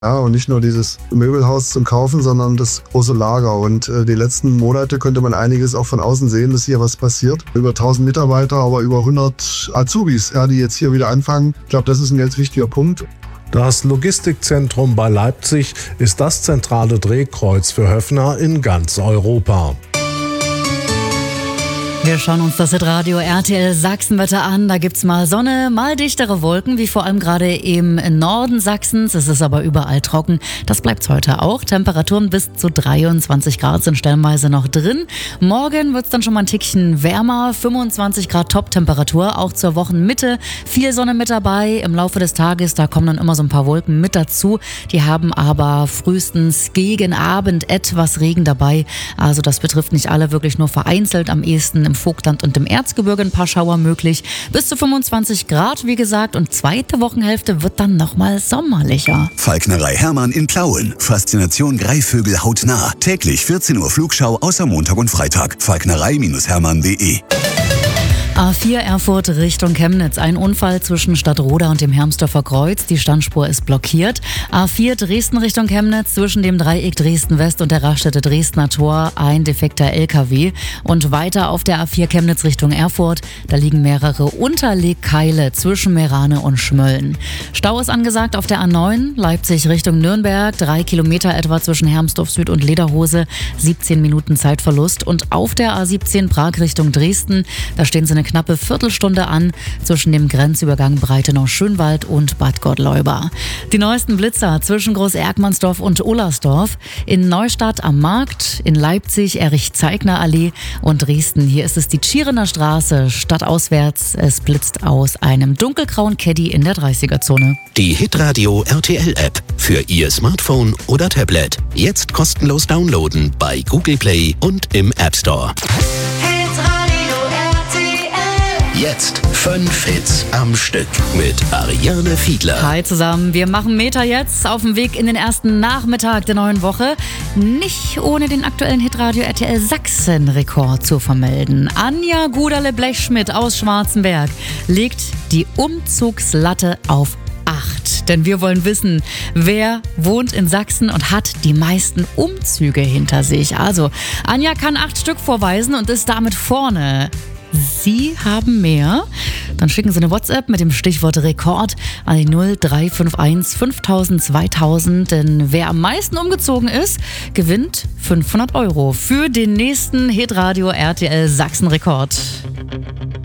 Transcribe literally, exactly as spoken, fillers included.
Ja, und nicht nur dieses Möbelhaus zum Kaufen, sondern das große Lager. Und äh, die letzten Monate konnte man einiges auch von außen sehen, dass hier was passiert. Über tausend Mitarbeiter, aber über hundert Azubis, ja, die jetzt hier wieder anfangen. Ich glaube, das ist ein ganz wichtiger Punkt. Das Logistikzentrum bei Leipzig ist das zentrale Drehkreuz für Höffner in ganz Europa. Wir schauen uns das Hitradio R T L Sachsenwetter an. Da gibt's mal Sonne, mal dichtere Wolken, wie vor allem gerade im Norden Sachsens. Es ist aber überall trocken. Das bleibt heute auch. Temperaturen bis zu dreiundzwanzig Grad sind stellenweise noch drin. Morgen wird's dann schon mal ein Tickchen wärmer. fünfundzwanzig Grad Top-Temperatur, auch zur Wochenmitte. Viel Sonne mit dabei. Im Laufe des Tages, da kommen dann immer so ein paar Wolken mit dazu. Die haben aber frühestens gegen Abend etwas Regen dabei. Also das betrifft nicht alle, wirklich nur vereinzelt, am ehesten im Vogtland und im Erzgebirge ein paar Schauer möglich. Bis zu fünfundzwanzig Grad, wie gesagt, und zweite Wochenhälfte wird dann nochmal sommerlicher. Falknerei Hermann in Plauen. Faszination Greifvögel hautnah. Täglich vierzehn Uhr Flugschau außer Montag und Freitag. falknerei Hermann punkt de. A vier Erfurt Richtung Chemnitz. Ein Unfall zwischen Stadtroda und dem Hermsdorfer Kreuz. Die Standspur ist blockiert. A vier Dresden Richtung Chemnitz zwischen dem Dreieck Dresden-West und der Raststätte Dresdner Tor. Ein defekter L K W. Und weiter auf der A vier Chemnitz Richtung Erfurt. Da liegen mehrere Unterlegkeile zwischen Meerane und Schmölln. Stau ist angesagt auf der A neun Leipzig Richtung Nürnberg. Drei Kilometer etwa zwischen Hermsdorf Süd und Lederhose. siebzehn Minuten Zeitverlust. Und auf der A siebzehn Prag Richtung Dresden. Da stehen sie eine knappe Viertelstunde an zwischen dem Grenzübergang Breitenau-Schönwald und Bad Gottleuba. Die neuesten Blitzer zwischen Groß-Erkmannsdorf und Ullersdorf, in Neustadt am Markt, in Leipzig Erich-Zeigner-Allee und Dresden. Hier ist es die Tschierener Straße, stadtauswärts. Es blitzt aus einem dunkelgrauen Caddy in der dreißiger-Zone. Die Hitradio R T L-App für Ihr Smartphone oder Tablet. Jetzt kostenlos downloaden bei Google Play und im App Store. Jetzt fünf Hits am Stück mit Ariane Fiedler. Hi zusammen, wir machen Meter jetzt auf dem Weg in den ersten Nachmittag der neuen Woche. Nicht ohne den aktuellen Hitradio R T L Sachsen-Rekord zu vermelden. Anja Guderle-Blechschmidt aus Schwarzenberg legt die Umzugslatte auf acht. Denn wir wollen wissen, wer wohnt in Sachsen und hat die meisten Umzüge hinter sich. Also, Anja kann acht Stück vorweisen und ist damit vorne. Sie haben mehr? Dann schicken Sie eine WhatsApp mit dem Stichwort Rekord an die null drei fünf eins fünftausend zweitausend. Denn wer am meisten umgezogen ist, gewinnt fünfhundert Euro für den nächsten Hitradio R T L Sachsen Rekord.